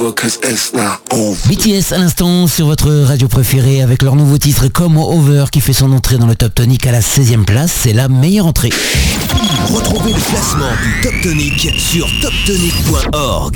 over, cause it's not over. BTS à l'instant sur votre radio préférée avec leur nouveau titre Come Over qui fait son entrée dans le Top Tonic à la 16e place. C'est la meilleure entrée. Retrouvez le classement du Top Tonic sur toptonic.org.